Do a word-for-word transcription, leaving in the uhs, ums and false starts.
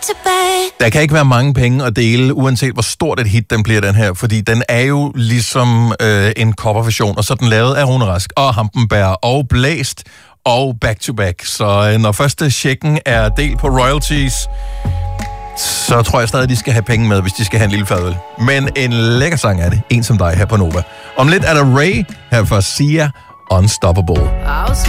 Der kan ikke være mange penge at dele, uanset hvor stort et hit den bliver, den her. Fordi den er jo ligesom øh, en coverversion, og så er den lavet af Rune Rask og Hampenberg og Blæst og Back to Back. Så øh, når første checken er delt på royalties, så tror jeg stadig, at de skal have penge med, hvis de skal have en lille fadøl. Men en lækker sang er det. En som dig her på Nova. Om lidt er der Ray her for Sia Unstoppable.